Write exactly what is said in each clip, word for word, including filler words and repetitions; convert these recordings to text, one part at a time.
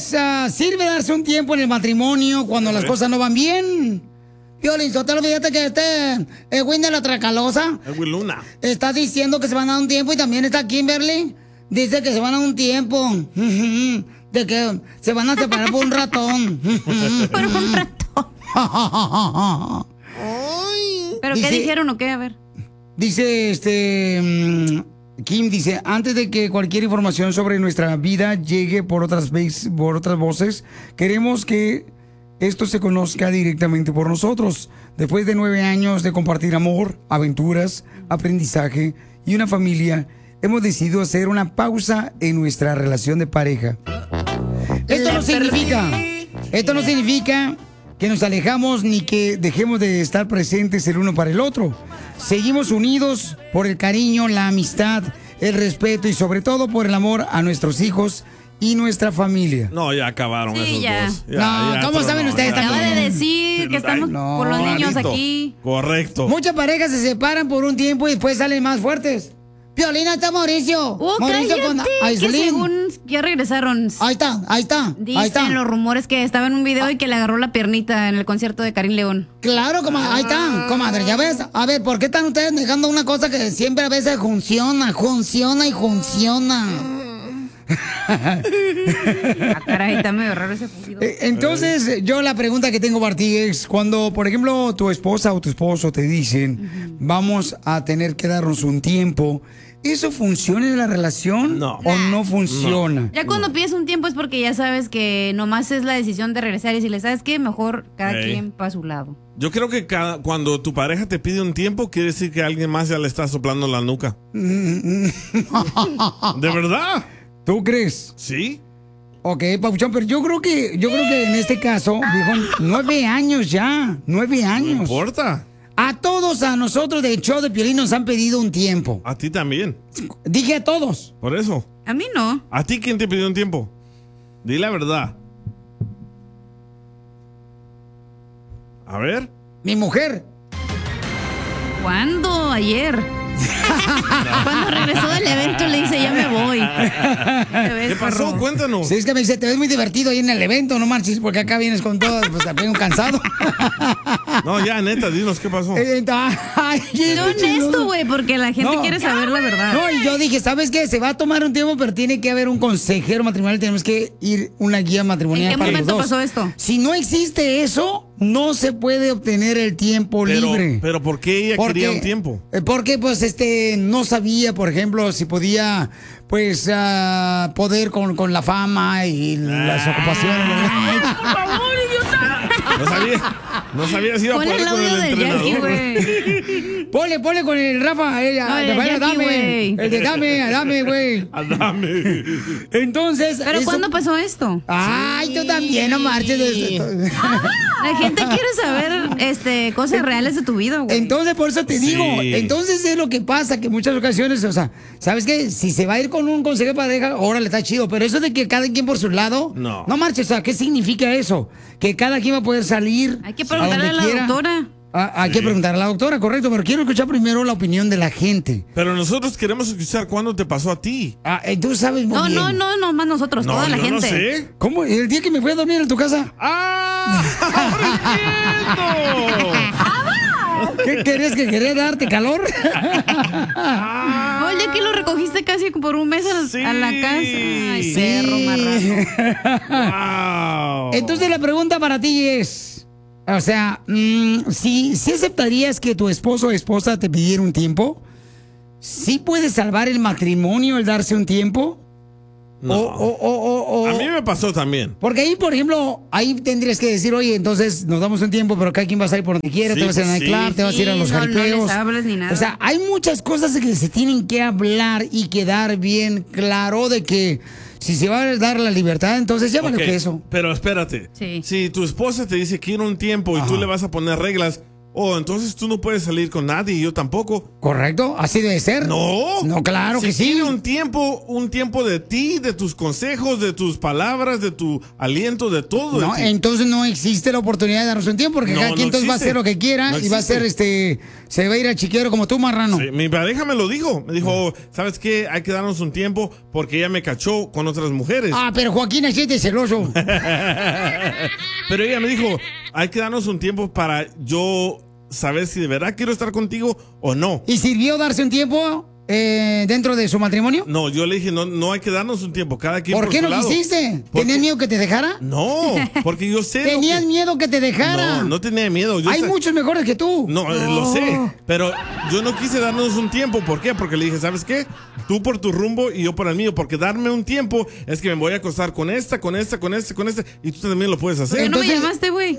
Entonces, uh, ¿sirve darse un tiempo en el matrimonio cuando las cosas no van bien? Piolín Sotelo, fíjate que este Edwin de la Tracalosa Edwin Luna está diciendo que se van a dar un tiempo, y también está Kimberly, dice que se van a dar un tiempo, de que se van a separar por un ratón. Por un ratón. ¿Pero Dice- qué dijeron o qué? A ver. Dice este mm, Kim, dice, antes de que cualquier información sobre nuestra vida llegue por otras veces, por otras voces, queremos que esto se conozca directamente por nosotros. Después de nueve años de compartir amor, aventuras, aprendizaje y una familia, hemos decidido hacer una pausa en nuestra relación de pareja. Esto no significa, esto no significa que nos alejamos ni que dejemos de estar presentes el uno para el otro. Seguimos unidos por el cariño, la amistad, el respeto y sobre todo por el amor a nuestros hijos y nuestra familia. No, ya acabaron Sí, esos ya. dos. No, ¿cómo saben ustedes Acaba también? de decir que estamos no, por los niños clarito. aquí. Correcto. Muchas parejas se separan por un tiempo y después salen más fuertes. Piolina, está Mauricio. Oh, Mauricio cállate, con que Aislinn. según ya regresaron. Ahí está, ahí está, Dicen ahí está. los rumores que estaba en un video y que le agarró la piernita en el concierto de Karim León. Claro, comadre, ahí está, comadre, ya ves. A ver, ¿por qué están ustedes negando una cosa que siempre a veces funciona, funciona y funciona? Ah, caray, está medio raro ese fundido. Eh, Entonces, yo la pregunta que tengo para ti es, cuando, por ejemplo, tu esposa o tu esposo te dicen, vamos a tener que darnos un tiempo, ¿eso funciona en la relación No. o no funciona? Ya cuando pides un tiempo es porque ya sabes que nomás es la decisión de regresar y si le sabes que mejor cada Ey. quien para su lado. Yo creo que cada, cuando tu pareja te pide un tiempo, quiere decir que alguien más ya le está soplando la nuca. ¿De verdad? ¿Tú crees? Sí. Ok, Papuchón, pero yo creo que, yo creo que en este caso, viejo, nueve años ya, nueve No años. importa. A todos, a nosotros del show de Piolín nos han pedido un tiempo. A ti también. Dije a todos. Por eso. A mí no. ¿A ti quién te pidió un tiempo? Di la verdad. A ver. Mi mujer. ¿Cuándo? Ayer. Cuando regresó del evento le dice, ya me voy. ¿Qué pasó? Cuéntanos. Sí, es que me dice, te ves muy divertido ahí en el evento, no marches, porque acá vienes con todo, pues te vengo cansado. No, ya, neta, dinos qué pasó. Eh, ay, Qué honesto, güey, porque la gente No. quiere saber la verdad. No, y yo dije, ¿sabes qué? Se va a tomar un tiempo, pero tiene que haber un consejero matrimonial, tenemos que ir una guía matrimonial ¿En qué para los momento dos. pasó esto? Si no existe eso, no se puede obtener el tiempo Pero, libre. pero ¿por qué ella quería un tiempo? eh, Porque, pues, este, no sabía, por ejemplo, si podía, pues, ah, poder con, con la fama y las ocupaciones. Por favor, idiota. No sabía, no sabía si iba a Ponle poder el con audio el del Jackie, entrenador. güey. Ponle, ponle con el Rafa, ella, No, el de Rafaela, Jackie, dame, güey. el de dame, dame, güey. Dame. Entonces, ¿Pero eso- cuándo pasó esto? Ay, tú también, no marches. de- La gente quiere saber este, cosas reales de tu vida, güey. Entonces, por eso te Sí. digo, entonces es lo que pasa, que muchas ocasiones, o sea, ¿sabes qué? Si se va a ir con un consejo de pareja, órale, está chido, pero eso de que cada quien por su lado, No. no marches, o sea, ¿qué significa eso? Que cada quien va a poder salir Hay que preguntarle a, donde la quiera. doctora. Ah, hay que preguntarle a la doctora, correcto, pero quiero escuchar primero la opinión de la gente. Pero nosotros queremos escuchar cuándo te pasó a ti. Ah, eh, tú sabes muy No, bien. no, no, no más nosotros, No, toda la yo gente. no sé. ¿Cómo? ¿El día que me fui a dormir en tu casa? ¡Ah! ¡Ahora ¿Qué querías que quería darte calor? Oye, que lo recogiste casi por un mes a, Sí. a la casa. Ay, Sí. perro marrano. entiendo! ¡Wow! Entonces la pregunta para ti es, o sea, mm, si, si aceptarías que tu esposo o esposa te pidiera un tiempo, ¿sí puede salvar el matrimonio el darse un tiempo? No. O, o, o, o- o- A mí me pasó también. Porque ahí, por ejemplo, ahí tendrías que decir, oye, entonces nos damos un tiempo, pero cada quien va a salir por donde quiera, Sí, te vas a ir a pues sí. club, te vas a ir a Sí, los no, no jaripeos. les hables ni nada. O sea, hay muchas cosas que se tienen que hablar y quedar bien claro de que si se va a dar la libertad, entonces llámalo Ok, que eso. Pero espérate. Sí. Si tu esposa te dice quiero un tiempo y tú le vas a poner reglas, oh, entonces tú no puedes salir con nadie y yo tampoco. Correcto, así debe ser. No. No, claro si que sí. quiere un tiempo, un tiempo de ti, de tus consejos, de tus palabras, de tu aliento, de todo. No, de ti. entonces no existe la oportunidad de darnos un tiempo porque No, cada no quien entonces va a existe. hacer lo que quiera No y va a existe. ser este, se va a ir a chiquero como tú, marrano. Sí, mi pareja me lo dijo. Me dijo, ¿sabes qué? Hay que darnos un tiempo porque ella me cachó con otras mujeres. Ah, pero Joaquín es de celoso. Pero ella me dijo, hay que darnos un tiempo para yo saber si de verdad quiero estar contigo o no. ¿Y sirvió darse un tiempo eh, dentro de su matrimonio? No, yo le dije, no, no hay que darnos un tiempo, cada quien ¿Por por qué su no lado. quisiste? Porque- ¿Tenías miedo que te dejara? No, porque yo sé. lo ¿Tenías que- miedo que te dejara? No, no tenía miedo. Yo Hay sé- muchos mejores que tú. No, eh, lo sé. Pero yo no quise darnos un tiempo. ¿Por qué? Porque le dije, ¿sabes qué? Tú por tu rumbo y yo por el mío. Porque darme un tiempo es que me voy a acostar con esta, con esta, con esta, con esta. Y tú también lo puedes ¿Por hacer. qué no me Entonces- llamaste, güey?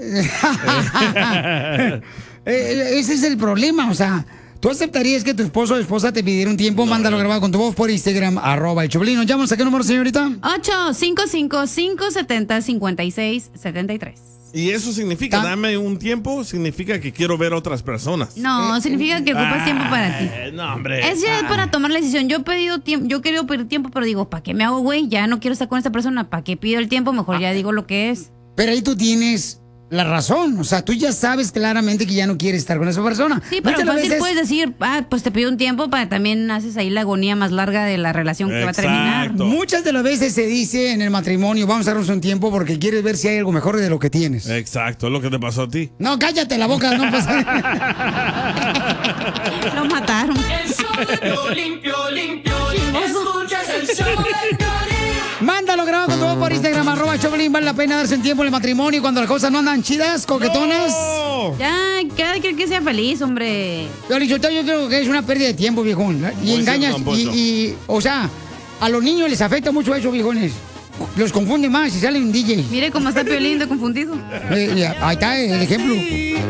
Eh, ese es el problema, o sea, ¿tú aceptarías que tu esposo o esposa te pidiera un tiempo? Mándalo grabado con tu voz por Instagram, arroba el Choplin. ¿Nos llamas a qué número, señorita? ocho cinco cinco, cinco siete cero, cinco seis siete tres. Y eso significa, Ta- dame un tiempo, significa que quiero ver a otras personas. No, significa que ocupas tiempo para ti. Ay, No, hombre. Es ya Ah. para tomar la decisión. Yo he pedido tiempo, yo he querido pedir tiempo, pero digo, ¿para qué me hago, güey? Ya no quiero estar con esta persona. ¿Para qué pido el tiempo? Mejor ya digo lo que es. Pero ahí tú tienes la razón, o sea, tú ya sabes claramente que ya no quieres estar con esa persona. Sí, pero Muchas fácil veces- puedes decir, ah, pues te pido un tiempo para también haces ahí la agonía más larga de la relación que va a terminar. Exacto. Muchas de las veces se dice en el matrimonio, vamos a darnos un tiempo porque quieres ver si hay algo mejor de lo que tienes. Exacto, es lo que te pasó a ti. No, cállate la boca, no pasa. Lo mataron. El show de Piolín, Piolín, Piolín. Escuchas el show de Piolín. Mándalo grabado con tu voz por Instagram, arroba Choplin. Vale la pena darse un tiempo en el matrimonio cuando las cosas no andan chidas, coquetonas. ¡No! Ya, cada quien que sea feliz, hombre. Yo, yo creo que es una pérdida de tiempo, viejón. Y Muy engañas, cierto, don y, Poncho. y, o sea, a los niños les afecta mucho eso, viejones. Los confunde más y salen D J. Mire cómo está Piolín de confundido. Eh, y ahí está el ejemplo.